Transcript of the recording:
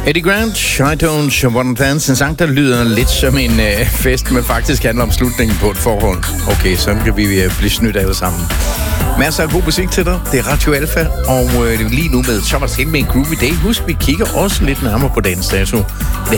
Eddie Grant, I Don't Wanna Dance, en sang, der lyder lidt som en fest, men faktisk handler om slutningen på et forhold. Okay, så kan vi blive snydt alle sammen. Masser af god musik til dig. Det er Radio Alfa, og lige nu med Thomas Helmig Groovy Day. Husk, vi kigger også lidt nærmere på dagens dato.